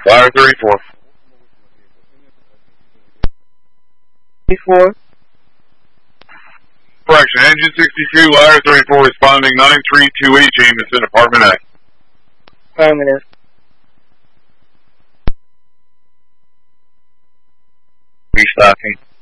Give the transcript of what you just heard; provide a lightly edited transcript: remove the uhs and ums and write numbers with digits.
Wire 34. 34. Correction, engine 62, wire 34, responding 9328 Jameson, apartment A. Affirmative. Restocking.